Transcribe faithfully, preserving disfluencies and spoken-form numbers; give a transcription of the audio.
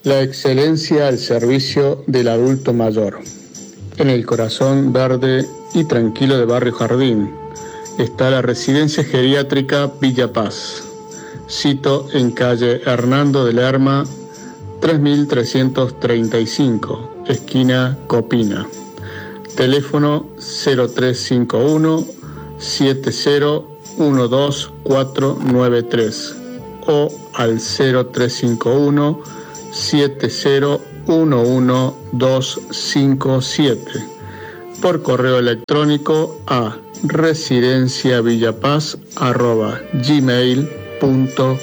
La excelencia al servicio del adulto mayor. En el corazón verde y tranquilo de Barrio Jardín está la residencia geriátrica Villa Paz. Sito en calle Hernando de Lerma, tres mil trescientos treinta y cinco, esquina Copina. Teléfono cero tres cinco uno, siete cero uno dos cuatro nueve tres o al cero tres cinco uno, siete cero uno uno dos cinco siete, por correo electrónico a residenciavillapaz arroba gmail punto com.